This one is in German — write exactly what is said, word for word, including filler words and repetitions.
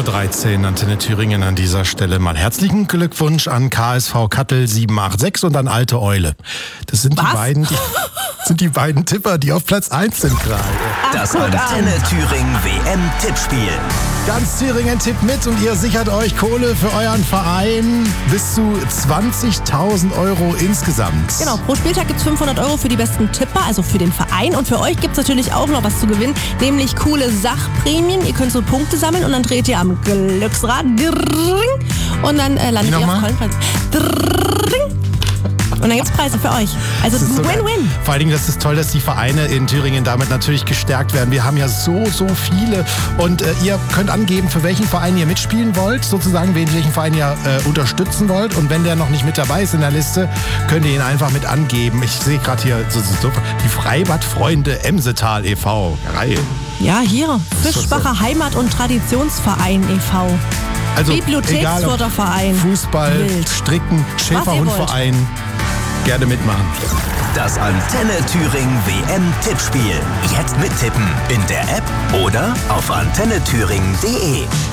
dreizehn Uhr, Antenne Thüringen an dieser Stelle mal herzlichen Glückwunsch an K S V Kattel sieben acht sechs und an Alte Eule. Das sind Was? die beiden, die, sind die beiden Tipper, die auf Platz eins sind gerade. Das Antenne Thüringen W M-Tippspiel. Ganz Thüringen tippt mit und ihr sichert euch Kohle für euren Verein. Bis zu zwanzigtausend Euro insgesamt. Genau, pro Spieltag gibt es fünfhundert Euro für die besten Tipper, also für den Verein. Und für euch gibt es natürlich auch noch was zu gewinnen, nämlich coole Sachprämien. Ihr könnt so Punkte sammeln und dann dreht ihr am Glücksrad und dann äh, landet ihr auf tollen Preisen. Und dann gibt's Preise für euch. Also Das ist so Win-Win. geil. Vor allen Dingen, das ist toll, dass die Vereine in Thüringen damit natürlich gestärkt werden. Wir haben ja so, so viele. Und äh, ihr könnt angeben, für welchen Verein ihr mitspielen wollt, sozusagen, welchen Verein ihr äh, unterstützen wollt. Und wenn der noch nicht mit dabei ist in der Liste, könnt ihr ihn einfach mit angeben. Ich sehe gerade hier so, so, so, die Freibadfreunde Emsetal e V. Geil. Ja, hier. ist doch Fischbacher Heimat- und Traditionsverein e V Also, Bibliotheksförderverein. Fußball, Wild. Stricken, Was ihr Schäferhundverein. Gerne mitmachen. Das Antenne Thüringen W M-Tippspiel. Jetzt mittippen in der App oder auf antenne thüringen punkt de.